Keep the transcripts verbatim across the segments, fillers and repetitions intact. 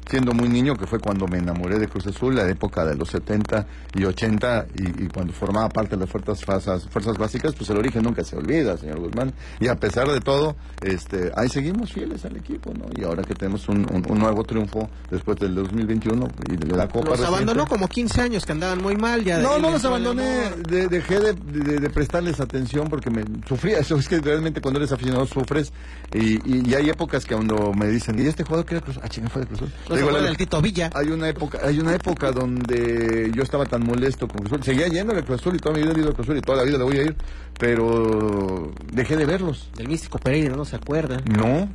siendo muy niño, que fue cuando me enamoré de Cruz Azul, la época de los setenta y ochenta, y, y cuando formaba parte de las fuerzas, fuerzas, fuerzas básicas, pues el origen nunca se olvida, señor Guzmán. Y a pesar de todo, este, ahí seguimos fieles al equipo, ¿no? Y ahora que tenemos un, un, un nuevo triunfo después del dos mil veintiuno y de la Copa Los reciente. Abandonó como quince años que andaban muy mal. Ya No, de, no los abandoné, de, dejé de, de, de prestarles atención porque me sufría. Eso es que realmente cuando eres aficionado sufres, y, y, y hay épocas que cuando me dicen, ¿y este jugador que era Cruz Azul? Ah, chinga, fue de Cruz Azul. No se acuerdan del Tito Villa. Hay una época, hay una época donde yo estaba tan molesto con Cruz Azul, seguía yendo al Cruz Azul y toda mi vida he ido al Cruz Azul y toda la vida le voy a ir, pero dejé de verlos. Del místico Pereira, ¿no se acuerdan? No,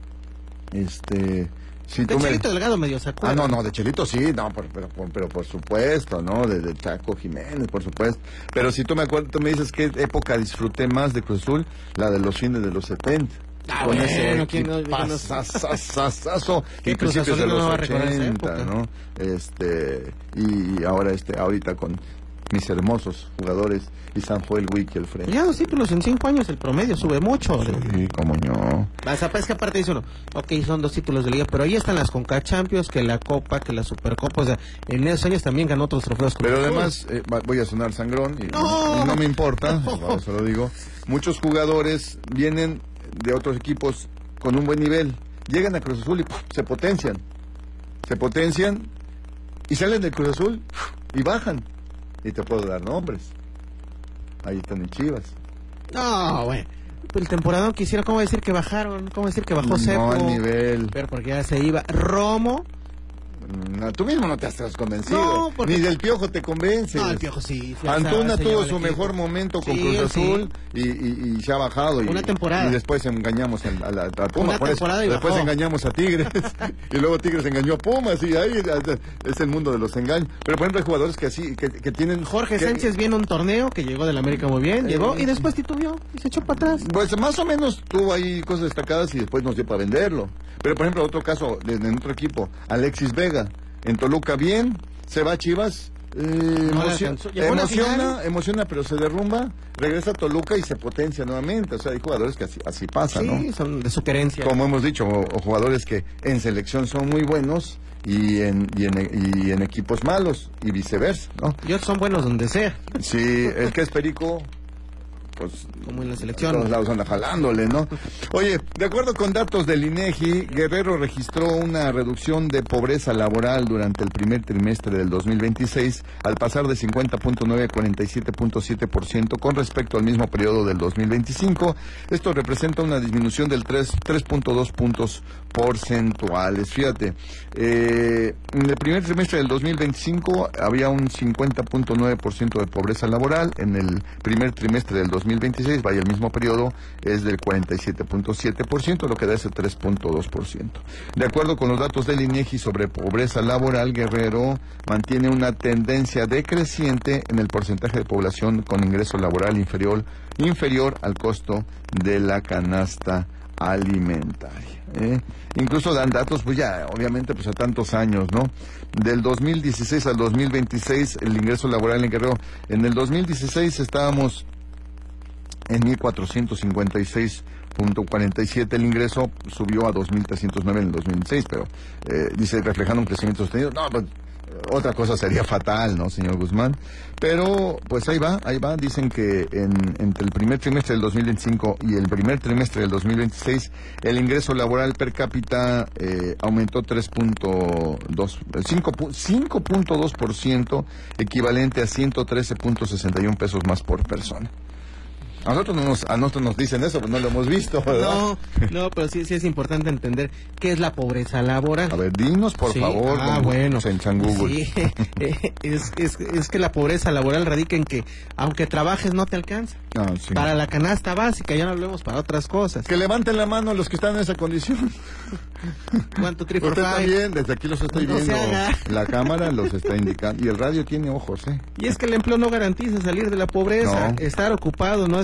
este... Si de tú Chelito me... Delgado medio se acuerda. Ah, no, no, de Chelito sí, no, pero, pero, pero, pero por supuesto, ¿no? De, de Chaco Jiménez, por supuesto. Pero si tú me acuerdas, tú me dices qué época disfruté más de Cruz Azul, la de los fines de los setenta. Ah, con bueno, ese ¿quién no- pasasasasazo ¿Qué y Cruz principios de Azulino los no va a recordar esa ochenta, época? ¿no? Este, y, y ahora este, ahorita con mis hermosos jugadores y San Joel Wiki al frente. Ya dos títulos en cinco años, el promedio sube mucho. Sí, cómo no. O sea, es que aparte dice uno, ok, son dos títulos de liga, pero ahí están las Conca Champions, que la Copa, que la Supercopa, o sea, en esos años también ganó otros trofeos. Pero además, eh, va- voy a sonar sangrón, y No. y no me importa, No. se lo digo. Muchos jugadores vienen de otros equipos con un buen nivel, llegan a Cruz Azul y ¡puf!, se potencian. Se potencian y salen del Cruz Azul ¡puf!, y bajan. Y te puedo dar nombres. Ahí están en Chivas. No, güey. El temporadón que hicieron, ¿cómo decir que bajaron? ¿Cómo decir que bajó No Seco? al nivel. Pero porque ya se iba. Romo. No, tú mismo no te has convencido. No, porque- Ni del Piojo te convences. No, el Piojo sí. sí, Antuna se tuvo lleva el su equipo. mejor momento con Sí, Cruz él Azul y, y, y se ha bajado. Y, Una temporada. Y después engañamos a, a la a Puma. Una por eso. temporada y Después bajó. engañamos a Tigres. Y luego Tigres engañó a Pumas. Y ahí es el mundo de los engaños. Pero por ejemplo hay jugadores que así, que, que tienen... Jorge que- Sánchez viene un torneo que llegó del América muy bien, Eh, llegó y después titubeó y se echó para atrás. Pues más o menos tuvo ahí cosas destacadas y después nos dio para venderlo. Pero por ejemplo otro caso, de, en otro equipo, Alexis Vega. En Toluca bien, se va a Chivas, eh, No le emocio- alcanzó. Llegó a la emociona, final. emociona, pero se derrumba, regresa a Toluca y se potencia nuevamente. O sea, hay jugadores que así, así pasa, Sí, ¿no? son de su querencia. Como hemos dicho, o, o jugadores que en selección son muy buenos y en, y en, y en equipos malos y viceversa, ¿no? Y otros son buenos donde sea, Si el que es perico, pues como en la a selección. todos lados anda jalándole, ¿no? Oye, de acuerdo con datos del INEGI, Guerrero registró una reducción de pobreza laboral durante el primer trimestre del dos mil veintiséis, al pasar de cincuenta punto nueve a cuarenta y siete punto siete por ciento con respecto al mismo periodo del dos mil veinticinco. Esto representa una disminución del tres punto dos puntos porcentuales. Fíjate, eh, en el primer trimestre del dos mil veinticinco había un cincuenta punto nueve por ciento de pobreza laboral. En el primer trimestre del dos mil veintiséis, vaya, el mismo periodo, es del cuarenta y siete punto siete por ciento, lo que da ese tres punto dos por ciento. De acuerdo con los datos del INEGI sobre pobreza laboral, Guerrero mantiene una tendencia decreciente en el porcentaje de población con ingreso laboral inferior, inferior al costo de la canasta alimentaria. ¿eh? Incluso dan datos, pues ya, obviamente, pues a tantos años, ¿no? Del dos mil dieciséis al dos mil veintiséis, el ingreso laboral en Guerrero, en el dos mil dieciséis estábamos en mil cuatrocientos cincuenta y seis punto cuarenta y siete, el ingreso subió a dos mil trescientos nueve en el dos mil dieciséis, pero eh, dice, reflejando un crecimiento sostenido. No, pues otra cosa sería fatal, ¿no, señor Guzmán? Pero, pues ahí va, ahí va. Dicen que en, entre el primer trimestre del dos mil veinticinco y el primer trimestre del dos mil veintiséis, el ingreso laboral per cápita eh, aumentó tres punto dos, cinco punto dos por ciento, equivalente a ciento trece punto sesenta y uno pesos más por persona. A nosotros, no nos, a nosotros nos dicen eso, pero no lo hemos visto, ¿verdad? No, no, pero sí, sí es importante entender qué es la pobreza laboral. A ver, dinos, por Sí, favor. ah, don- bueno. en San Google. Sí, eh, es, es, es que la pobreza laboral radica en que, aunque trabajes, no te alcanza. Ah, sí. Para la canasta básica, ya no hablemos para otras cosas. Que levanten la mano los que están en esa condición. ¿Cuánto triple Usted five? también, desde aquí los estoy No se viendo. haga. La cámara los está indicando. Y el radio tiene ojos, ¿eh? Y es que el empleo no garantiza salir de la pobreza. No. Estar ocupado no es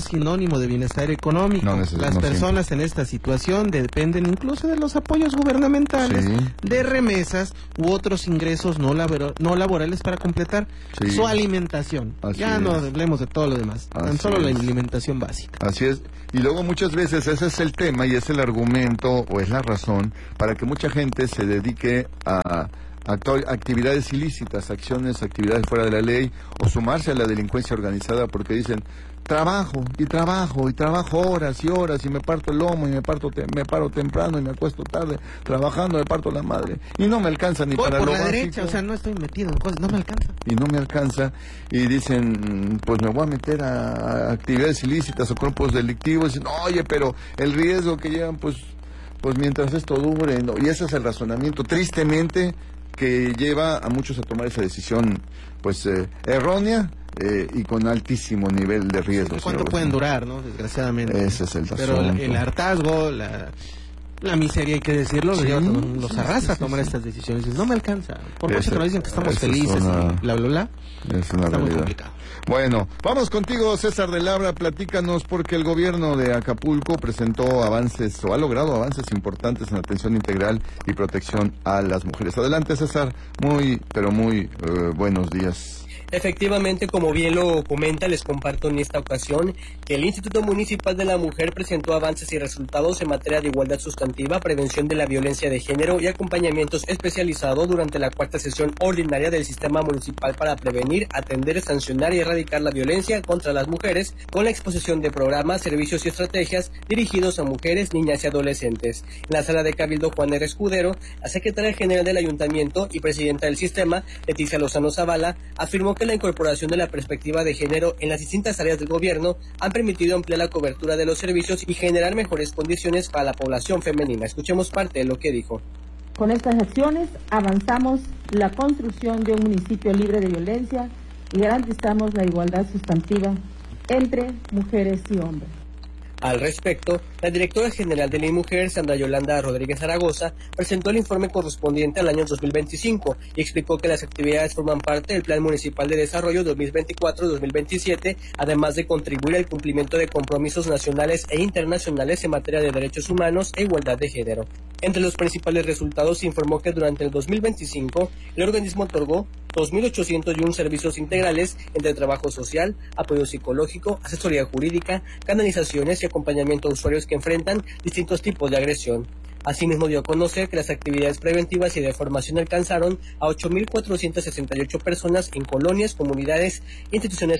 es sinónimo de bienestar económico. No, neces- Las no personas siempre. en esta situación dependen incluso de los apoyos gubernamentales, Sí. de remesas u otros ingresos no, labor- no laborales para completar Sí. su alimentación. Así ya no es. hablemos de todo lo demás, tan Así solo la es. alimentación básica. Así es. Y luego muchas veces ese es el tema y es el argumento o es la razón para que mucha gente se dedique a actu- actividades ilícitas, acciones, actividades fuera de la ley o sumarse a la delincuencia organizada porque dicen trabajo y trabajo y trabajo horas y horas y me parto el lomo y me parto te- me paro temprano y me acuesto tarde trabajando, me parto la madre y no me alcanza ni Voy para por lo la básico. derecha, o sea, no estoy metido en cosas, no me alcanza. Y no me alcanza y dicen, pues me voy a meter a, a actividades ilícitas o grupos delictivos y dicen, oye, pero el riesgo que llevan, pues, pues mientras esto dure, ¿no? Y ese es el razonamiento, tristemente, que lleva a muchos a tomar esa decisión, pues, eh, errónea eh, y con altísimo nivel de riesgo. ¿Cuánto señor pueden Guzmán. durar, no? Desgraciadamente. Ese es el Pero el, asunto. el hartazgo, la, la miseria, hay que decirlo, Sí, los, lleva a- los sí, arrasa sí, a tomar sí. estas decisiones. Dices, no me alcanza. Por mucho Ese- que nos dicen que estamos esa es felices una- y bla, bla, bla. Es una Está muy realidad. complicado. Bueno, vamos contigo, César de Labra, platícanos porque el gobierno de Acapulco presentó avances o ha logrado avances importantes en atención integral y protección a las mujeres. Adelante, César, muy, pero muy eh, buenos días. Efectivamente, como bien lo comenta, les comparto en esta ocasión que el Instituto Municipal de la Mujer presentó avances y resultados en materia de igualdad sustantiva, prevención de la violencia de género y acompañamientos especializados durante la cuarta sesión ordinaria del Sistema Municipal para prevenir, atender, sancionar y erradicar la violencia contra las mujeres, con la exposición de programas, servicios y estrategias dirigidos a mujeres, niñas y adolescentes. En la sala de Cabildo, Juan R. Escudero, la secretaria general del Ayuntamiento y presidenta del sistema, Leticia Lozano Zavala, afirmó que la incorporación de la perspectiva de género en las distintas áreas del gobierno han permitido ampliar la cobertura de los servicios y generar mejores condiciones para la población femenina. Escuchemos parte de lo que dijo. Con estas acciones avanzamos la construcción de un municipio libre de violencia y garantizamos la igualdad sustantiva entre mujeres y hombres. Al respecto, la directora general de Ley Mujer, Sandra Yolanda Rodríguez Zaragoza, presentó el informe correspondiente al año dos mil veinticinco y explicó que las actividades forman parte del Plan Municipal de Desarrollo dos mil veinticuatro a dos mil veintisiete, además de contribuir al cumplimiento de compromisos nacionales e internacionales en materia de derechos humanos e igualdad de género. Entre los principales resultados se informó que durante el dos mil veinticinco, el organismo otorgó dos mil ochocientos uno servicios integrales entre trabajo social, apoyo psicológico, asesoría jurídica, canalizaciones y acompañamiento a usuarios que enfrentan distintos tipos de agresión. Asimismo dio a conocer que las actividades preventivas y de formación alcanzaron a ocho mil cuatrocientas sesenta y ocho personas en colonias, comunidades e instituciones.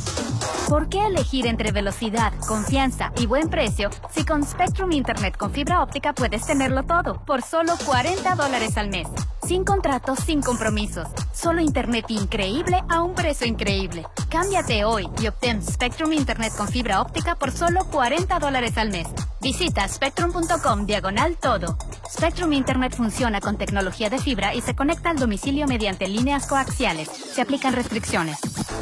¿Por qué elegir entre velocidad, confianza y buen precio si con Spectrum Internet con fibra óptica puedes tenerlo todo por solo cuarenta dólares al mes? Sin contratos, sin compromisos. Solo Internet increíble a un precio increíble. Cámbiate hoy y obtén Spectrum Internet con fibra óptica por solo cuarenta dólares al mes. Visita spectrum punto com diagonal todo. Spectrum Internet funciona con tecnología de fibra y se conecta al domicilio mediante líneas coaxiales. Se aplican restricciones.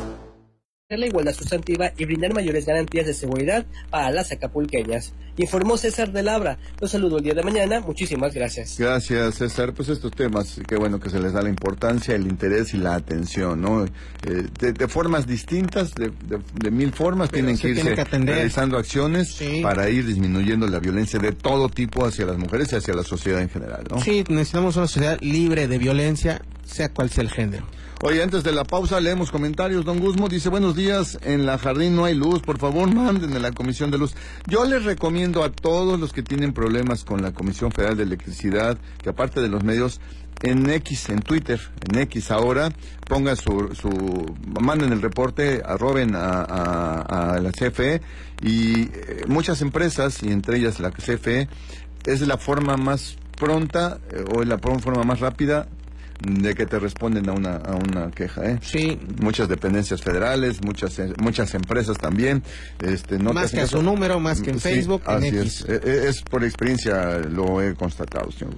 La igualdad sustantiva y brindar mayores garantías de seguridad para las acapulqueñas. Informó César de Labra. Los saludo el día de mañana. Muchísimas gracias. Gracias, César. Pues estos temas, qué bueno que se les da la importancia, el interés y la atención, ¿no? Eh, de, de formas distintas, de, de, de mil formas, Pero tienen se que irse tiene que atender. realizando acciones Sí. para ir disminuyendo la violencia de todo tipo hacia las mujeres y hacia la sociedad en general, ¿no? Sí, necesitamos una sociedad libre de violencia, sea cual sea el género. Oye, antes de la pausa leemos comentarios. Don Guzmo dice, buenos días, en la Jardín no hay luz, por favor manden a la Comisión de Luz. Yo les recomiendo a todos los que tienen problemas con la Comisión Federal de Electricidad, que aparte de los medios, en X, en Twitter, en X ahora, pongan su, su manden el reporte, arroben a, a, a la C F E y eh, muchas empresas, y entre ellas la C F E, es la forma más pronta eh, o la forma más rápida de que te responden a una a una queja, ¿eh? Sí. Muchas dependencias federales, muchas eh, muchas empresas también, este no Más te que a hacen su caso. número, más que en Sí, Facebook, en así X. es. Eh, eh, es por experiencia lo he constatado, señor.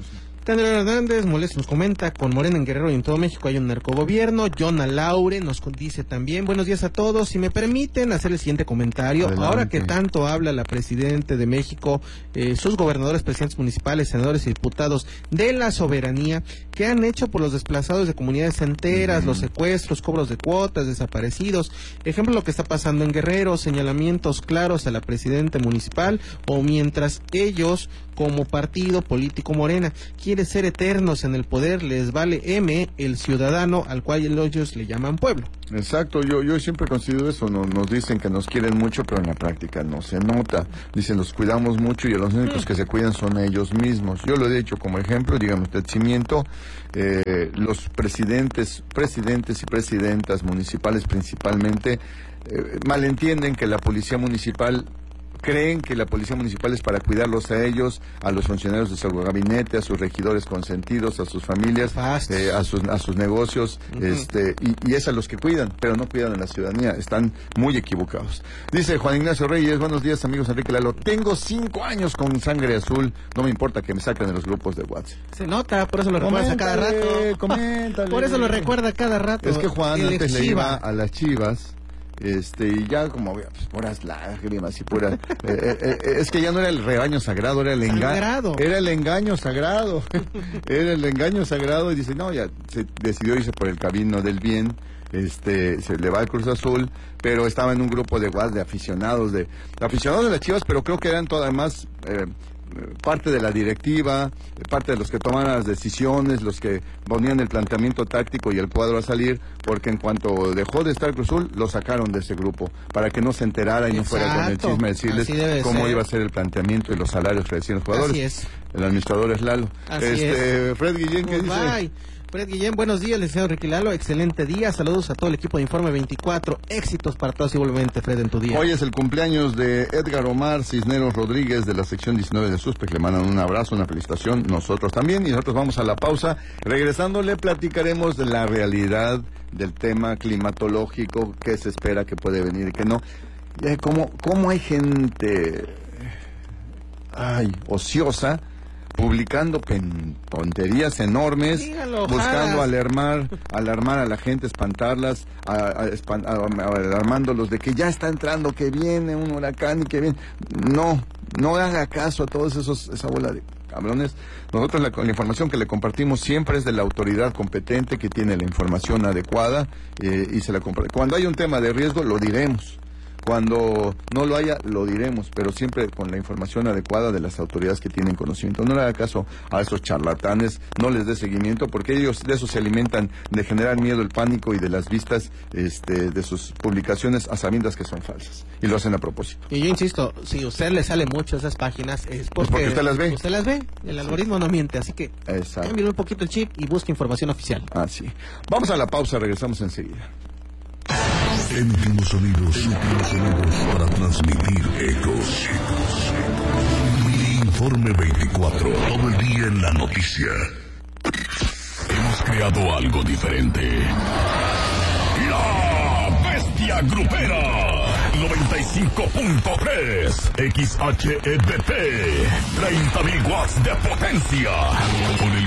Candela Hernández Moles nos comenta, con Morena en Guerrero y en todo México hay un narcogobierno. Jonah Laure nos dice también, buenos días a todos, si me permiten hacer el siguiente comentario. Adelante. Ahora que tanto habla la Presidenta de México, eh, sus gobernadores, presidentes municipales, senadores y diputados de la soberanía, que han hecho por los desplazados de comunidades enteras, uh-huh. los secuestros, cobros de cuotas, desaparecidos, ejemplo lo que está pasando en Guerrero, señalamientos claros a la Presidenta municipal, o mientras ellos, como partido político Morena, quiere ser eternos en el poder, les vale M el ciudadano al cual ellos le llaman pueblo. Exacto, yo yo siempre considero eso, nos, nos dicen que nos quieren mucho, pero en la práctica no se nota. Dicen, los cuidamos mucho y los únicos mm. que se cuidan son ellos mismos. Yo lo he dicho como ejemplo, digamos, de cimiento, eh, los presidentes, presidentes y presidentas municipales principalmente, eh, malentienden que la policía municipal creen que la policía municipal es para cuidarlos a ellos, a los funcionarios de su gabinete, a sus regidores consentidos, a sus familias, eh, a sus a sus negocios, uh-huh. este y, y es a los que cuidan, pero no cuidan a la ciudadanía. Están muy equivocados. Dice Juan Ignacio Reyes, buenos días amigos, Enrique Lalo, tengo cinco años con sangre azul, no me importa que me saquen de los grupos de WhatsApp. Se nota, por eso lo recuerda cada rato. Coméntale. Por eso lo recuerda cada rato. Es que Juan el antes le iba a las Chivas. Este, y ya como pues, puras lágrimas y puras eh, eh, eh, es que ya no era el rebaño sagrado, era el engaño, era el engaño sagrado, era el engaño sagrado, y dice, no, ya se decidió irse por el camino del bien, este, se le va al Cruz Azul, pero estaba en un grupo de de aficionados, de, de aficionados de las Chivas, pero creo que eran todas más eh, parte de la directiva, parte de los que toman las decisiones, los que ponían el planteamiento táctico y el cuadro a salir, porque en cuanto dejó de estar Cruz Azul, lo sacaron de ese grupo, para que no se enterara y Exacto. no fuera con el chisme decirles cómo ser. iba a ser el planteamiento y los salarios que decían los jugadores. Así es. El administrador es Lalo. Así este, es. Fred Guillén, ¿qué Bye. dice? Fred Guillén, buenos días, licenciado Enrique Lalo, excelente día, saludos a todo el equipo de Informe veinticuatro, éxitos para todos igualmente, Fred, en tu día. Hoy es el cumpleaños de Edgar Omar Cisneros Rodríguez de la sección diecinueve de SUSPEC, le mandan un abrazo, una felicitación, nosotros también, y nosotros vamos a la pausa, regresando le platicaremos de la realidad del tema climatológico, qué se espera que puede venir y qué no, y cómo, cómo hay gente, ay, ociosa, publicando pen, tonterías enormes, Dígalo, buscando jaras. alarmar, alarmar a la gente, espantarlas, a, a, espan, a, a, alarmándolos de que ya está entrando, que viene un huracán y que viene. No, no haga caso a todos esos, esa bola de cabrones. Nosotros la, la información que le compartimos siempre es de la autoridad competente que tiene la información adecuada eh, y se la comparte. Cuando hay un tema de riesgo lo diremos. Cuando no lo haya, lo diremos, pero siempre con la información adecuada de las autoridades que tienen conocimiento. No le haga caso a esos charlatanes, no les dé seguimiento, porque ellos de eso se alimentan, de generar miedo, el pánico y de las vistas este, de sus publicaciones a sabiendas que son falsas. Y lo hacen a propósito. Y yo insisto, si a usted le sale mucho esas páginas, es porque, pues porque usted las ve. Usted las ve, el algoritmo no miente, así que cambie un poquito el chip y busque información oficial. Así. Vamos a la pausa, regresamos enseguida. Emitimos sonidos, emitimos sonidos para transmitir ecos. Informe veinticuatro, todo el día en la noticia. Hemos creado algo diferente. La Bestia Grupera. noventa y cinco punto tres X H E B P. treinta mil watts de potencia. Con el